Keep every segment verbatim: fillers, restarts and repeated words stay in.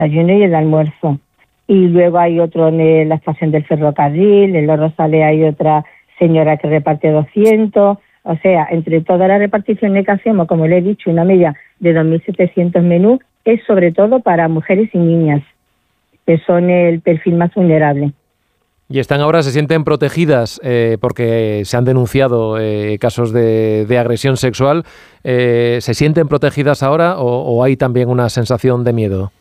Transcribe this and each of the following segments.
desayuno y el almuerzo. Y luego hay otro en la estación del ferrocarril, en Los Rosales hay otra señora que reparte doscientos. O sea, entre todas las reparticiones que hacemos, como le he dicho, una media de dos mil setecientos menús, es sobre todo para mujeres y niñas, que son el perfil más vulnerable. ¿Y están ahora, se sienten protegidas eh, porque se han denunciado eh, casos de, de agresión sexual? Eh, ¿Se sienten protegidas ahora o, o hay también una sensación de miedo?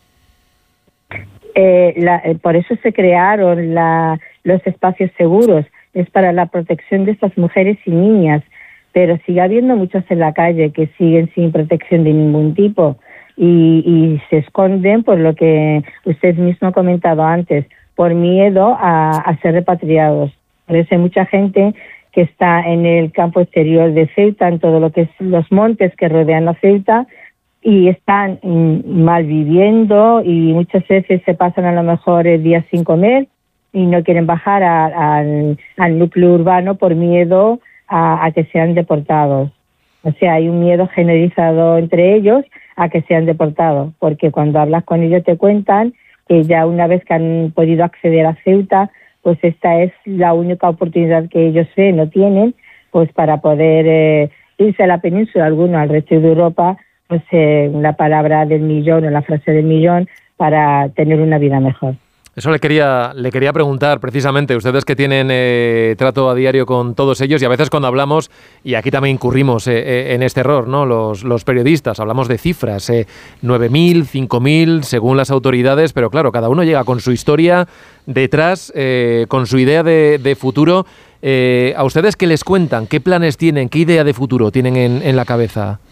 Eh, la, eh, por eso se crearon la, los espacios seguros, es para la protección de estas mujeres y niñas, pero sigue habiendo muchas en la calle que siguen sin protección de ningún tipo y, y se esconden por lo que usted mismo ha comentado antes, por miedo a, a ser repatriados. Por eso hay mucha gente que está en el campo exterior de Ceuta, en todo lo que es los montes que rodean a Ceuta, y están mm, mal viviendo y muchas veces se pasan a lo mejor el día sin comer y no quieren bajar a, a, al, al núcleo urbano por miedo a, a que sean deportados. O sea, hay un miedo generalizado entre ellos a que sean deportados, porque cuando hablas con ellos te cuentan que ya una vez que han podido acceder a Ceuta, pues esta es la única oportunidad que ellos ven o tienen, pues para poder eh, irse a la península, algunos al resto de Europa, pues eh, la palabra del millón o la frase del millón para tener una vida mejor. Eso le quería, le quería preguntar precisamente, ustedes que tienen eh, trato a diario con todos ellos y a veces cuando hablamos, y aquí también incurrimos eh, eh, en este error, ¿no? Los, los periodistas, hablamos de cifras, eh, nueve mil, cinco mil, según las autoridades, pero claro, cada uno llega con su historia detrás, eh, con su idea de, de futuro. Eh, ¿A ustedes qué les cuentan? ¿Qué planes tienen? ¿Qué idea de futuro tienen en, en la cabeza?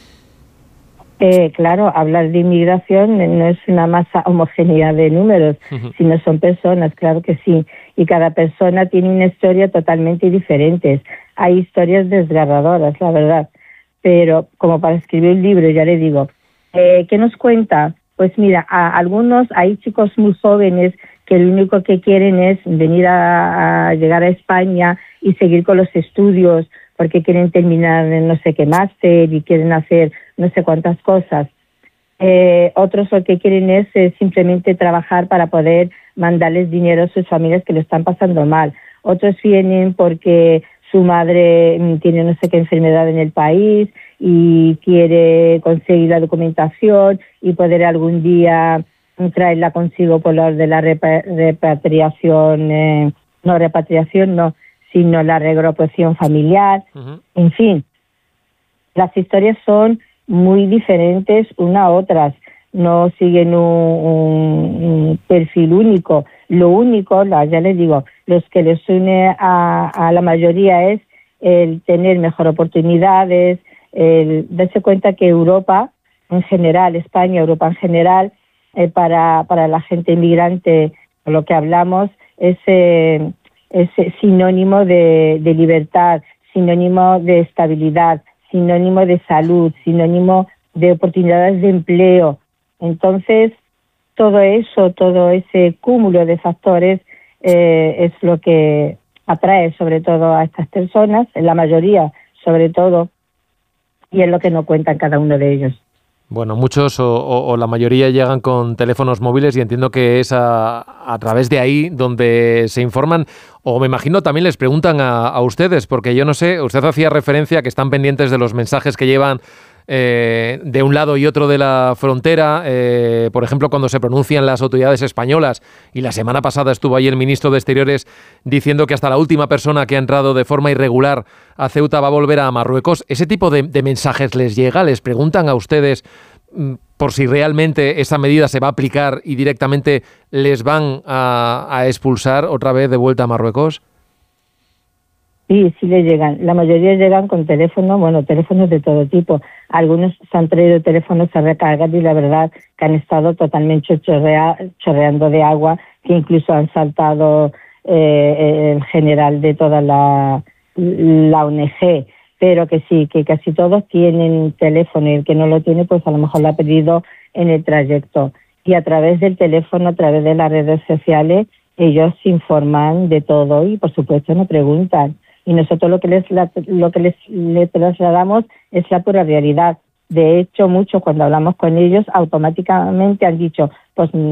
Eh, claro, hablar de inmigración no es una masa homogénea de números, uh-huh. sino son personas, claro que sí. Y cada persona tiene una historia totalmente diferente. Hay historias desgarradoras, la verdad. Pero como para escribir un libro, ya le digo, eh, ¿qué nos cuenta? Pues mira, a algunos, hay chicos muy jóvenes que lo único que quieren es venir a, a llegar a España y seguir con los estudios, porque quieren terminar no sé qué máster y quieren hacer no sé cuántas cosas. Eh, otros lo que quieren es eh, simplemente trabajar para poder mandarles dinero a sus familias que lo están pasando mal. Otros vienen porque su madre mm, tiene no sé qué enfermedad en el país y quiere conseguir la documentación y poder algún día traerla consigo por lo de la repa- repatriación, eh, no repatriación, no, sino la reagrupación familiar. Uh-huh. En fin, las historias son muy diferentes una a otras, no siguen un, un, un perfil único. Lo único, la, ya les digo, los que les une a, a la mayoría es el tener mejor oportunidades, el darse cuenta que Europa en general, España, Europa en general, eh, para, para la gente inmigrante, lo que hablamos es, eh, es sinónimo de, de libertad, sinónimo de estabilidad, sinónimo de salud, sinónimo de oportunidades de empleo. Entonces, todo eso, todo ese cúmulo de factores eh, es lo que atrae sobre todo a estas personas, en la mayoría sobre todo, y es lo que no cuentan cada uno de ellos. Bueno, muchos o, o, o la mayoría llegan con teléfonos móviles y entiendo que es a, a través de ahí donde se informan, o me imagino también les preguntan a, a ustedes, porque yo no sé, usted hacía referencia a que están pendientes de los mensajes que llevan eh, de un lado y otro de la frontera, eh, por ejemplo, cuando se pronuncian las autoridades españolas, y la semana pasada estuvo ahí el ministro de Exteriores diciendo que hasta la última persona que ha entrado de forma irregular a Ceuta va a volver a Marruecos. ¿Ese tipo de, de mensajes les llega? ¿Les preguntan a ustedes mm, por si realmente esa medida se va a aplicar y directamente les van a, a expulsar otra vez de vuelta a Marruecos? Sí, sí les llegan. La mayoría llegan con teléfonos, bueno, teléfonos de todo tipo. Algunos se han traído teléfonos a recargar y la verdad que han estado totalmente chorrea, chorreando de agua, que incluso han saltado eh, el general de toda la, la O N G. Pero que sí, que casi todos tienen teléfono y el que no lo tiene, pues a lo mejor lo ha pedido en el trayecto. Y a través del teléfono, a través de las redes sociales, ellos se informan de todo y por supuesto nos preguntan. Y nosotros lo que les lo que les, les trasladamos es la pura realidad. De hecho, muchos cuando hablamos con ellos automáticamente han dicho, pues